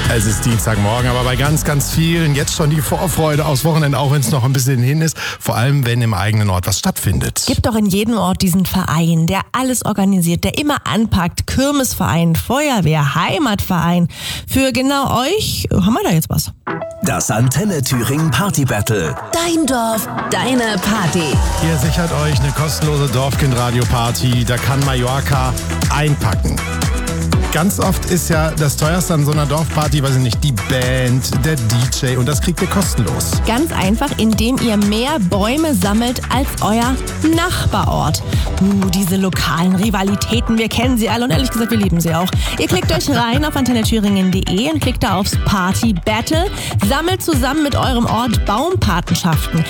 Es ist Dienstagmorgen, aber bei ganz, ganz vielen jetzt schon die Vorfreude aufs Wochenende, auch wenn es noch ein bisschen hin ist. Vor allem, wenn im eigenen Ort was stattfindet. Gibt doch in jedem Ort diesen Verein, der alles organisiert, der immer anpackt. Kirmesverein, Feuerwehr, Heimatverein. Für genau euch haben wir da jetzt was. Das Antenne Thüringen Party Battle. Dein Dorf, deine Party. Ihr sichert euch eine kostenlose Dorfkind-Radio-Party. Da kann Mallorca einpacken. Ganz oft ist ja das teuerste an so einer Dorfparty, weiß ich nicht, die Band, der DJ, und das kriegt ihr kostenlos. Ganz einfach, indem ihr mehr Bäume sammelt als euer Nachbarort. Diese lokalen Rivalitäten, wir kennen sie alle und ehrlich gesagt, wir lieben sie auch. Ihr klickt euch rein auf antennethüringen.de und klickt da aufs Party Battle. Sammelt zusammen mit eurem Ort Baumpatenschaften.